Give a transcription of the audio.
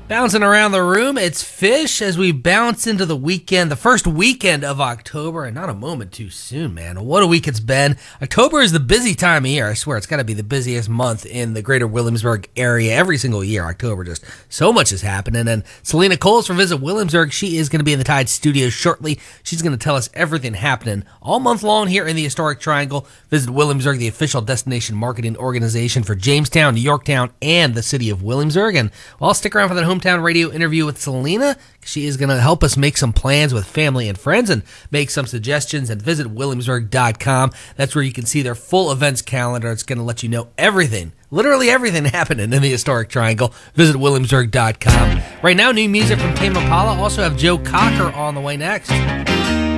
Bouncing around the room, it's Fish as we bounce into the weekend, the first weekend of October, and not a moment too soon, man. What a week it's been. October is the busy time of year. I swear, it's got to be the busiest month in the greater Williamsburg area every single year. October, just so much is happening. And Selena Coles from Visit Williamsburg, she is going to be in the Tide Studios shortly. She's going to tell us everything happening all month long here in the Historic Triangle. Visit Williamsburg, the official destination marketing organization for Jamestown, Yorktown, and the city of Williamsburg. And well, stick around for that hometown radio interview with Selena. She is going to help us make some plans with family and friends and make some suggestions at visitwilliamsburg.com. That's where you can see their full events calendar. It's going to let you know everything, literally everything happening in the Historic Triangle. Visit williamsburg.com. Right now, new music from Tame Impala. Also have Joe Cocker on the way next.